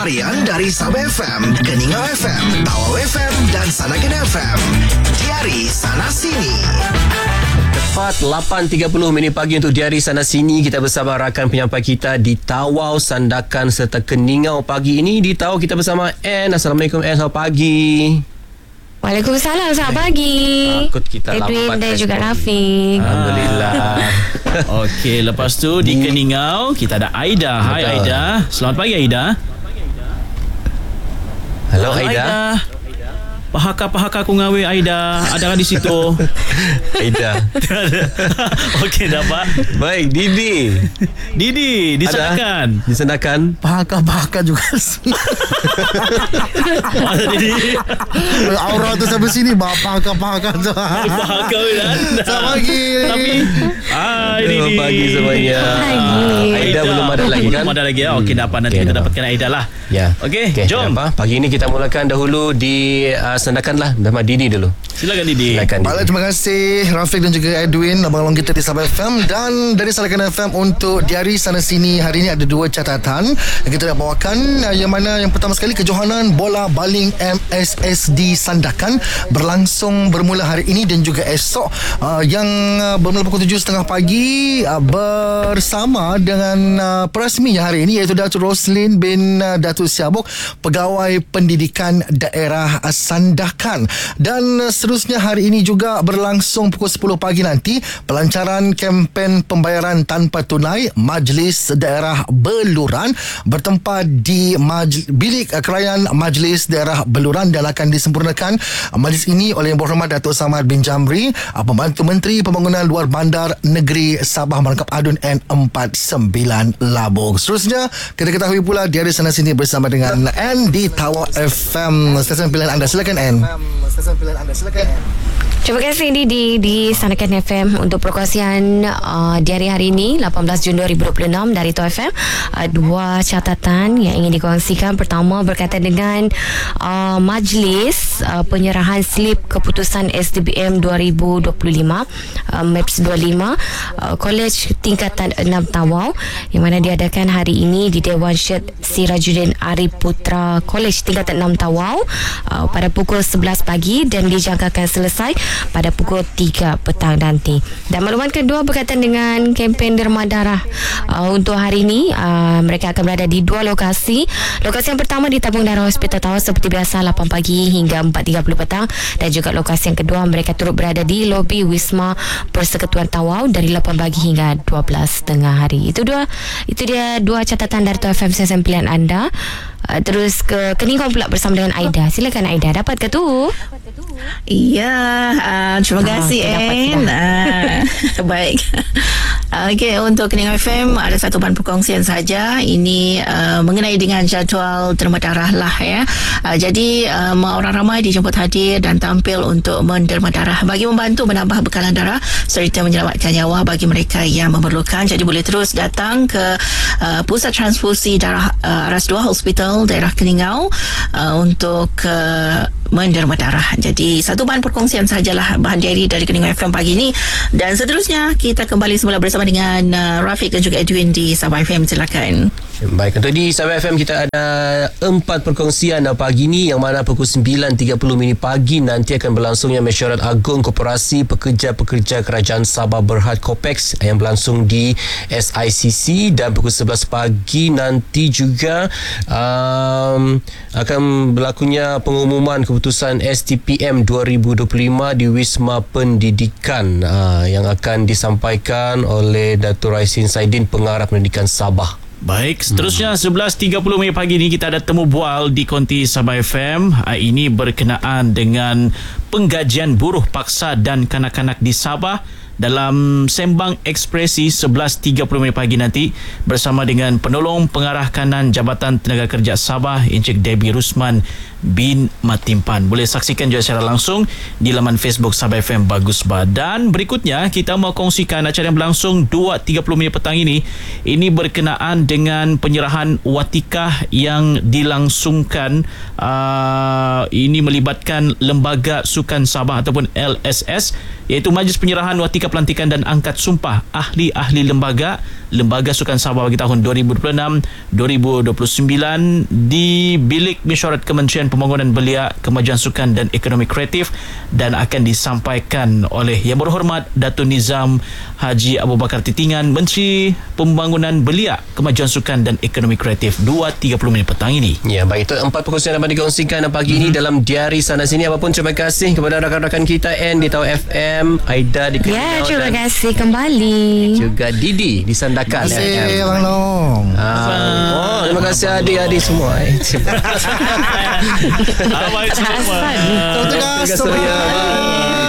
harian dari Sabah FM, Keningau FM, Tawau FM dan Sanakan FM. Diari Sana Sini. Tepat 8.30 pagi untuk Diari Sana Sini. Kita bersama rakan penyampai kita di Tawau, Sandakan serta Keningau. Pagi ini di Tawau kita bersama Ann. Assalamualaikum Ann, selamat pagi. Waalaikumsalam, selamat pagi. Takut kita Edwin lambat dan juga Rafiq. Alhamdulillah. Okey, lepas tu di Keningau kita ada Aida. Hai Aida. Selamat pagi Aida. Halo Aida. Pahaka aku ngawe Aida. Adakah di situ? Aida. Okey, dapat. Baik, Didi. Didi disandakan. Disandakan. Bahaka juga. Mana Didi? Aura tu sampai sini. Bahaka tu. Pahaka kan. Selamat pagi. Tapi Didi. Selamat pagi semuanya. Aida belum ada lagi kan? Belum ada lagi. Okey, dapat nanti kita dapatkan Aida lah. Ya. Okey, jom. Pagi ini kita mulakan dahulu di Sandakan lah bersama Didi dulu. Silakan Didi. Baiklah, terima kasih Rafiq dan juga Edwin, abang-abang kita di Sabah FM. Dan dari Sanakan FM untuk Diari Sana Sini hari ini ada dua catatan yang kita nak bawakan. Yang mana yang pertama sekali, kejohanan bola baling MSSD Sandakan berlangsung bermula hari ini dan juga esok, yang bermula pukul 7.30 pagi bersama dengan perasminya hari ini, iaitu Datuk Roslin bin Datuk Siabuk, Pegawai Pendidikan Daerah Sandakan. Dan seterusnya hari ini juga berlangsung pukul 10 pagi nanti pelancaran kempen pembayaran tanpa tunai Majlis Daerah Beluran bertempat di bilik kerajaan Majlis Daerah Beluran, dan akan disempurnakan majlis ini oleh Yang Berhormat Datuk Samad bin Jamri, Pembantu Menteri Pembangunan Luar Bandar Negeri Sabah Merangkap Adun N49 Labung. Seterusnya kita ketahui pula Diari Sana Sini bersama dengan N di Tawau FM, stesen pilihan anda. Silakan N. Terima kasih di Sanakan FM untuk perkongsian diari hari ini 18 Jun 2026 dari Tawau FM. Dua catatan yang ingin dikongsikan. Pertama berkaitan dengan majlis penyerahan slip keputusan SDBM 2025 MAPS 25 Kolej Tingkatan 6 Tawau, yang mana diadakan hari ini di Dewan Syed Sirajuddin Arif Putra Kolej Tingkatan 6 Tawau pada pukul 11 pagi dan dijangkakan selesai pada pukul 3 petang nanti. Dan maklumat kedua berkaitan dengan kempen derma darah untuk hari ini. Mereka akan berada di dua lokasi. Lokasi yang pertama di Tabung Darah Hospital Tawau seperti biasa 8 pagi hingga 4.30 petang, dan juga lokasi yang kedua mereka turut berada di lobi Wisma Persekutuan Tawau dari 8 pagi hingga 12.30 hari. Itu dia dua catatan dari Tawau FM sesen pilihan anda. Terus ke Keningau pula bersama dengan Aida. Silakan Aida, dapat ke tu? Ya, terima kasih Ann. Baik. Okey, untuk Keningau FM ada satu bahan perkongsian saja. Ini mengenai dengan jadual derma darah lah ya. Jadi orang ramai dijemput hadir dan tampil untuk menderma darah bagi membantu menambah bekalan darah serta menyelamatkan nyawa bagi mereka yang memerlukan. Jadi boleh terus datang ke Pusat Transfusi Darah RS2 Hospital daerah Keningau untuk menderma darah. Jadi satu bahan perkongsian sajalah bahan diari dari Keningau FM pagi ini. Dan seterusnya kita kembali semula bersama dengan Rafiq dan juga Edwin di Sabah FM. Silakan. Baik, untuk di Sabah FM kita ada 4 perkongsian pagi ini, yang mana pukul 9.30 pagi nanti akan berlangsungnya Mesyuarat Agung Koperasi Pekerja-Pekerja Kerajaan Sabah Berhad Kopex yang berlangsung di SICC, dan pukul 11 pagi nanti juga akan berlakunya pengumuman keputusan STPM 2025 di Wisma Pendidikan yang akan disampaikan oleh Datuk Raisin Saidin, Pengarah Pendidikan Sabah. Baik, seterusnya 11.30 pagi ni kita ada temu bual di Konti Sabah FM. Ini berkenaan dengan penggajian buruh paksa dan kanak-kanak di Sabah dalam sembang ekspresi 11.30 pagi nanti bersama dengan penolong pengarah kanan Jabatan Tenaga Kerja Sabah, Encik Debbie Rusman bin Matimpan. Boleh saksikan juga secara langsung di laman Facebook Sabah FM Bagus Bah. Dan berikutnya kita mau kongsikan acara yang berlangsung 2.30 petang ini. Ini berkenaan dengan penyerahan watikah yang dilangsungkan. Ini melibatkan Lembaga Sukan Sabah ataupun LSS iaitu Majlis Penyerahan Watika Pelantikan dan Angkat Sumpah Ahli-Ahli Lembaga Sukan Sabah bagi tahun 2026-2029 di Bilik Mesyuarat Kementerian Pembangunan Belia, Kemajuan Sukan dan Ekonomi Kreatif, dan akan disampaikan oleh Yang Berhormat Datuk Nizam Haji Abu Bakar Titingan, Menteri Pembangunan Belia, Kemajuan Sukan dan Ekonomi Kreatif 2.30 minit petang ini. Ya, baik, itu 4 perkongsian dapat dikongsikan pagi ini dalam Diari Sana Sini. Apapun, terima kasih kepada rakan-rakan kita di Tau FM, Aida di Kenyau, Ya, terima kasih kembali. juga Didi di Sandakan Terima kasih FM. Abang Long. Terima kasih adik-adik semua. Baik semua. Asal. Terima kasih. Terima kasih.